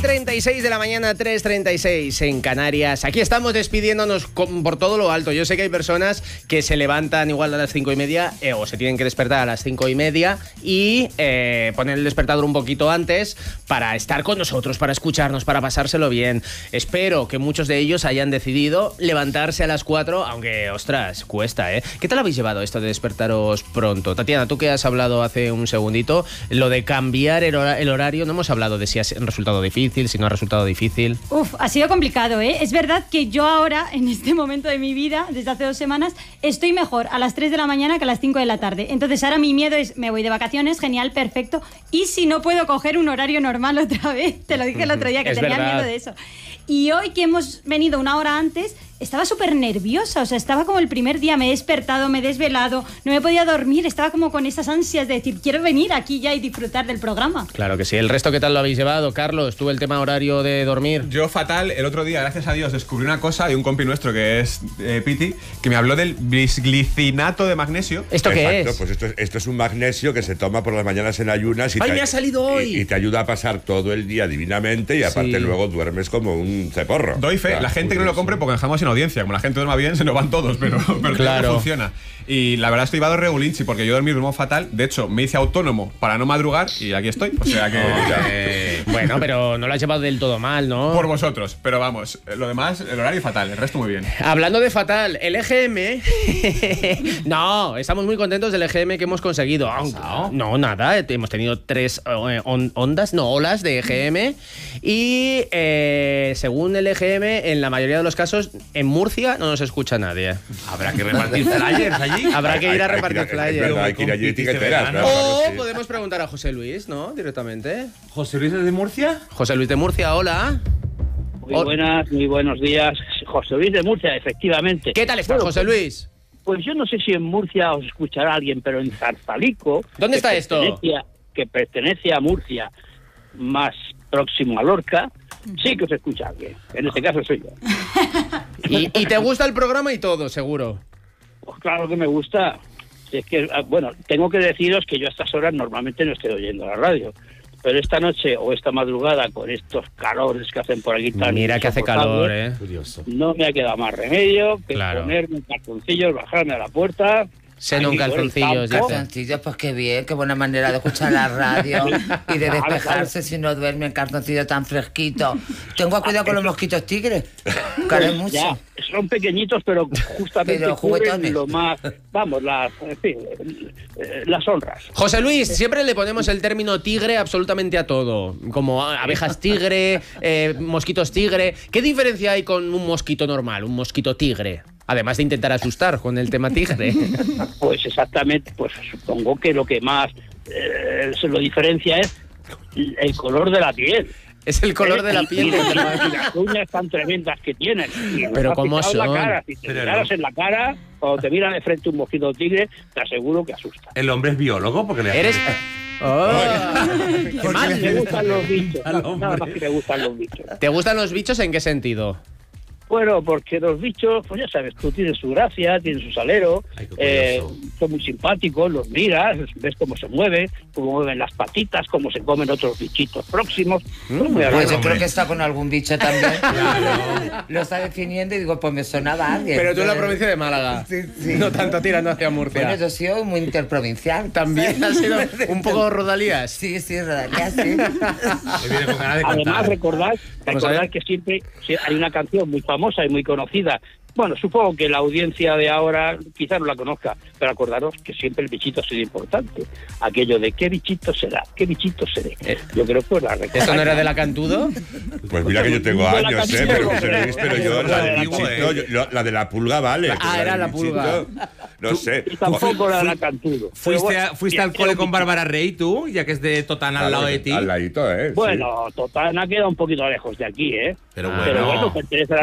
6:36 de la mañana, 3:36 en Canarias. Aquí estamos despidiéndonos por todo lo alto. Yo sé que hay personas que se levantan igual a las 5:30 o se tienen que despertar a las 5:30 y poner el despertador un poquito antes para estar con nosotros, para escucharnos, para pasárselo bien. Espero que muchos de ellos hayan decidido levantarse a las 4, aunque, ostras, cuesta, ¿eh? ¿Qué tal habéis llevado esto de despertaros pronto? Tatiana, tú que has hablado hace un segundito, lo de cambiar el horario, no hemos hablado de si ha resultado difícil, si no ha resultado difícil. Ha sido complicado, ¿eh? Es verdad que yo ahora, en este momento de mi vida, desde hace 2 semanas, estoy mejor a las 3 de la mañana que a las 5 de la tarde. Entonces ahora mi miedo es, me voy de vacaciones, genial, perfecto, y si no puedo coger un horario normal otra vez, te lo dije el otro día, que Es tenía verdad. miedo de eso. Y hoy que hemos venido una hora antes, estaba súper nerviosa, o sea, estaba como el primer día, me he despertado, me he desvelado, no me podía dormir, estaba como con esas ansias de decir, quiero venir aquí ya y disfrutar del programa. Claro que sí. ¿El resto qué tal lo habéis llevado? Carlos, ¿tú el tema horario de dormir? Yo fatal. El otro día, gracias a Dios, descubrí una cosa de un compi nuestro que es Piti, que me habló del bisglicinato de magnesio. ¿Esto qué Exacto, es? pues esto es un magnesio que se toma por las mañanas en ayunas y ¡Ay, me ha salido hoy! y te ayuda a pasar todo el día divinamente y aparte Sí. luego duermes como un ceporro. Doy fe, la gente que no lo compre porque dejamos sin audiencia. Como la gente duerma bien, se nos van todos, pero Claro. no funciona. Y la verdad estoy llevado regulinchi porque yo duermo fatal. De hecho, me hice autónomo para no madrugar y aquí estoy. O sea que... Bueno, pero no lo has llevado del todo mal, ¿no? Por vosotros, pero vamos, lo demás, el horario fatal, el resto muy bien. Hablando de fatal, el EGM... No, estamos muy contentos del EGM que hemos conseguido. No, nada, hemos tenido 3 olas de EGM y según el EGM, en la mayoría de los casos, en Murcia no nos escucha nadie. Habrá que repartir flyers allí. Habrá que ir a Hay que repartir es flyers. verdad, hay que ir allí y tiqueteras, claro, O claro, sí. podemos preguntar a José Luis, ¿no? Directamente. ¿José Luis es de Murcia? José Luis de Murcia, hola. Muy buenas, muy buenos días. José Luis de Murcia, efectivamente. ¿Qué tal estás, Bueno, José Luis? Pues yo no sé si en Murcia os escuchará alguien, pero en Zarzalico... ¿Dónde está esto? Que pertenece a Murcia, más próximo a Lorca, sí que os escucha alguien. En este caso soy yo. Y te gusta el programa y todo, seguro. Pues claro que me gusta. Si es que, bueno, tengo que deciros que yo a estas horas normalmente no estoy oyendo la radio. Pero esta noche o esta madrugada, con estos calores que hacen por aquí tan... Mira que hace calor, ¿eh? Curioso. No me ha quedado más remedio que Claro. ponerme en calzoncillos, bajarme a la puerta... Seno en Aquí por el calzoncillos, campo. dice. Calzoncillos, pues qué bien, qué buena manera de escuchar la radio y de despejarse si no duerme en calzoncillo tan fresquito. Tengo cuidado con los mosquitos tigres, caen mucho. Ya, son pequeñitos, pero justamente Pero cubren juguetones. lo más... Vamos, en fin, las honras. José Luis, siempre le ponemos el término tigre absolutamente a todo. Como abejas tigre, mosquitos tigre. ¿Qué diferencia hay con un mosquito normal, un mosquito tigre? Además de intentar asustar con el tema tigre. Pues exactamente, pues supongo que lo que más se lo diferencia es el color de la piel. Es el color de la piel. Y las uñas tan tremendas que tienen. Y Pero nos ha ¿cómo picado la son? cara. Si te miras en la cara, cuando te mira de frente un mosquito tigre, te aseguro que asusta. ¿El hombre es biólogo? Porque le Eres... Oh. Qué mal. Me gustan los bichos, Al nada hombre. más que me gustan los bichos. ¿Te gustan los bichos en qué sentido? Bueno, porque los bichos, pues ya sabes, tú tienes su gracia, tienes su salero, Ay, qué curioso. son muy simpáticos, los miras, ves cómo se mueven, cómo mueven las patitas, cómo se comen otros bichitos próximos. Son muy Pues agradables. yo creo que está con algún bicho también. Lo está definiendo y digo, pues me sonaba a alguien. Pero tú en la provincia de Málaga. Sí, sí. No tanto tirando hacia Murcia. Bueno, yo soy muy interprovincial. También ha sido un poco rodalías. Sí, Rodalía, sí. viene con ganas de Además, cantar. recordad Vamos a ver. que siempre hay una canción muy famosa y muy conocida. Bueno, supongo que la audiencia de ahora quizás no la conozca, pero acordaros que siempre el bichito ha sido importante. Aquello de ¿qué bichito será? ¿Qué bichito seré? Yo creo que la recordáis. ¿Eso no era de la Cantudo? Pues mira que yo tengo Yo la años, canción pero no José creo. Luis, pero yo la del Antiguo, bichito, la de la pulga vale. Ah, pero era del la pulga. bichito, No sé. Y tampoco la de la Cantudo. Pero bueno, ¿Fuiste al cole con Bárbara Rey tú, ya que es de Totana al lado de ti? Al ladito, sí. Bueno, Totana queda un poquito lejos de aquí, ¿eh? Pero Pero bueno. bueno, pertenece a la